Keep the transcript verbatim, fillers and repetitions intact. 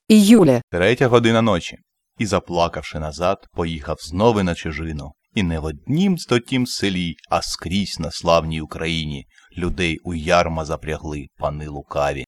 Іюля. Третя година ночі. І, заплакавши назад, поїхав знову на чужину. І не в однім стотім селі, а скрізь на славній Україні людей у ярма запрягли пани лукаві.